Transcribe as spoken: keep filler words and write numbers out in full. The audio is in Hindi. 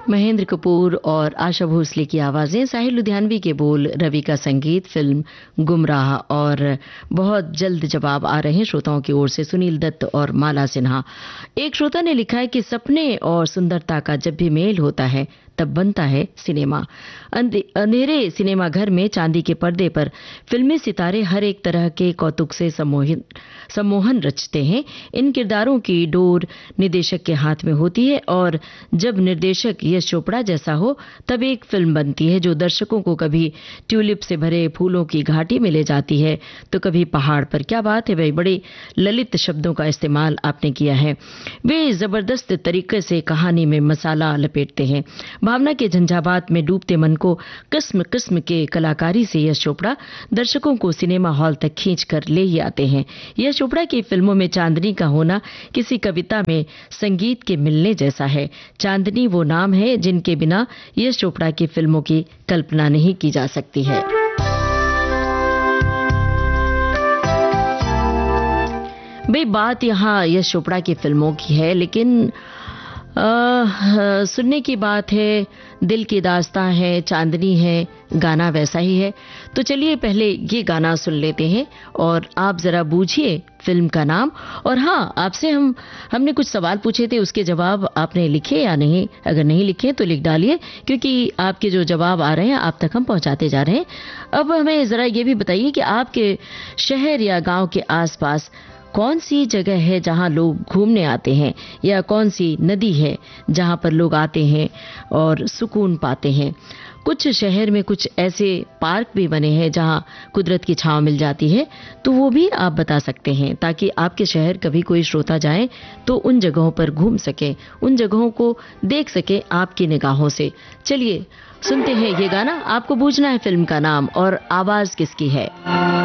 महेंद्र कपूर और आशा भोसले की आवाजें, साहिर लुधियानवी के बोल, रवि का संगीत, फिल्म गुमराह। और बहुत जल्द जवाब आ रहे हैं श्रोताओं की ओर से, सुनील दत्त और माला सिन्हा। एक श्रोता ने लिखा है कि सपने और सुंदरता का जब भी मेल होता है तब बनता है सिनेमा। अंधेरे सिनेमा घर में चांदी के पर्दे पर फिल्मी सितारे हर एक तरह के कौतुक से सम्मोहित सम्मोहन रचते हैं। इन किरदारों की डोर निर्देशक के हाथ में होती है और जब निर्देशक यश चोपड़ा जैसा हो तब एक फिल्म बनती है जो दर्शकों को कभी ट्यूलिप से भरे फूलों की घाटी में ले जाती है तो कभी पहाड़ पर। क्या बात है भाई, बड़े ललित शब्दों का इस्तेमाल आपने किया है। वे जबरदस्त तरीके से कहानी में मसाला लपेटते हैं। भावना के झंझावात में डूबते मन को किस्म किस्म के कलाकारी से यश चोपड़ा दर्शकों को सिनेमा हॉल तक खींच कर ले ही आते हैं। यश चोपड़ा की फिल्मों में चांदनी का होना किसी कविता में संगीत के मिलने जैसा है। चांदनी वो नाम है जिनके बिना यश चोपड़ा की फिल्मों की कल्पना नहीं की जा सकती है। भाई बात यहाँ यश चोपड़ा की फिल्मों की है, लेकिन आ, सुनने की बात है, दिल की दास्तां है, चांदनी है, गाना वैसा ही है। तो चलिए पहले ये गाना सुन लेते हैं और आप जरा बूझिए फिल्म का नाम। और हाँ, आपसे हम हमने कुछ सवाल पूछे थे, उसके जवाब आपने लिखे या नहीं? अगर नहीं लिखे तो लिख डालिए, क्योंकि आपके जो जवाब आ रहे हैं आप तक हम पहुंचाते जा रहे हैं। अब हमें जरा ये भी बताइए कि आपके शहर या गांव के आसपास कौन सी जगह है जहां लोग घूमने आते हैं, या कौन सी नदी है जहां पर लोग आते हैं और सुकून पाते हैं। कुछ शहर में कुछ ऐसे पार्क भी बने हैं जहां कुदरत की छांव मिल जाती है, तो वो भी आप बता सकते हैं ताकि आपके शहर कभी कोई श्रोता जाए तो उन जगहों पर घूम सके, उन जगहों को देख सके आपकी निगाहों से। चलिए सुनते हैं ये गाना। आपको बूझना है फिल्म का नाम और आवाज किसकी है।